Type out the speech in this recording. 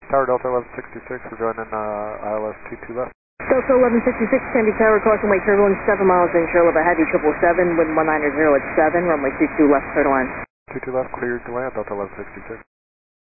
Tower Delta 1166, we're going in ILS 22 left. Delta 1166, Candy Tower, crossing way turbulence, 7 miles inshore of a heavy 777, wind 190 at 7, runway 22 left, clear to land. 22 left, cleared to land, Delta 1166.